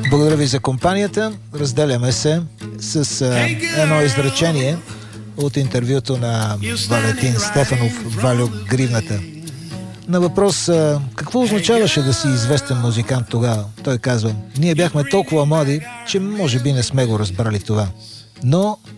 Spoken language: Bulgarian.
Благодаря ви за компанията. Разделяме се с едно изречение от интервюто на Валентин Стефанов, Валю Гривната. На въпрос какво означаваше да си известен музикант тогава, той казва: ние бяхме толкова млади, че може би не сме го разбрали това. Но